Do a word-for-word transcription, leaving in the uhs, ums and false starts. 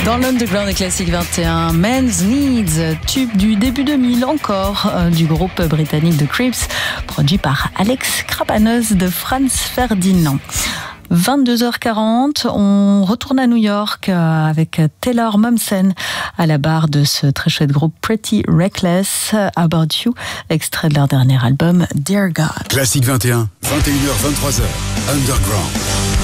Dans l'Underground et Classique vingt et un, Men's Needs, tube du début deux mille encore, euh, du groupe britannique The Creeps, produit par Alex Krapanos de Franz Ferdinand. vingt-deux heures quarante, on retourne à New York avec Taylor Momsen à la barre de ce très chouette groupe Pretty Reckless, About You, extrait de leur dernier album Dear God. Classique vingt et un, vingt et une heures vingt-trois heures, Underground.